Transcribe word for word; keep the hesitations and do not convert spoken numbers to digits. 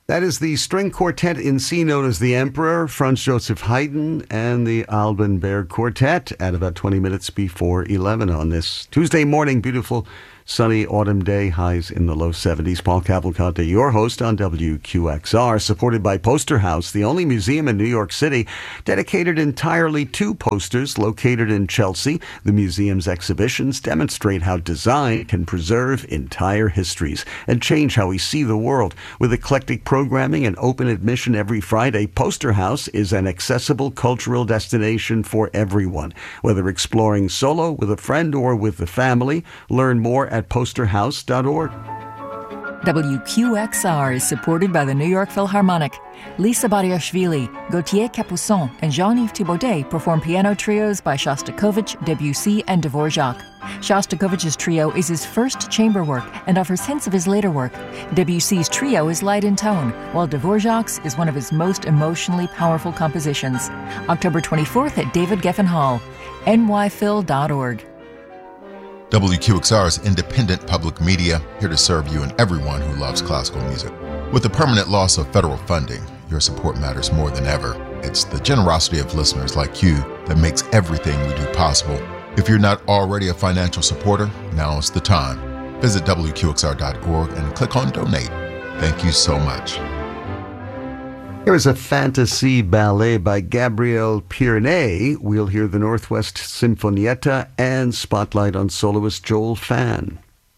That is the string quartet in C known as the Emperor, Franz Joseph Haydn, and the Alban Berg Quartet at about twenty minutes before eleven on this Tuesday morning. Beautiful sunny autumn day, highs in the low seventies. Paul Cavalcante, your host on W Q X R, supported by Poster House, the only museum in New York City dedicated entirely to posters, located in Chelsea. The museum's exhibitions demonstrate how design can preserve entire histories and change how we see the world. With eclectic programming and open admission every Friday, Poster House is an accessible cultural destination for everyone. Whether exploring solo, with a friend, or with the family, learn more at poster house dot org. W Q X R is supported by the New York Philharmonic. Lisa Bariashvili, Gautier Capuçon, and Jean-Yves Thibaudet perform piano trios by Shostakovich, Debussy, and Dvorak. Shostakovich's trio is his first chamber work and offers hints of his later work. Debussy's trio is light in tone, while Dvorak's is one of his most emotionally powerful compositions. October twenty-fourth at David Geffen Hall. N Y phil dot org. W Q X R is independent public media, here to serve you and everyone who loves classical music. With the permanent loss of federal funding, your support matters more than ever. It's the generosity of listeners like you that makes everything we do possible. If you're not already a financial supporter, now is the time. Visit W Q X R dot org and click on Donate. Thank you so much. Here is a fantasy ballet by Gabriel Pirnet. We'll hear the Northwest Sinfonietta and spotlight on soloist Joel Fan.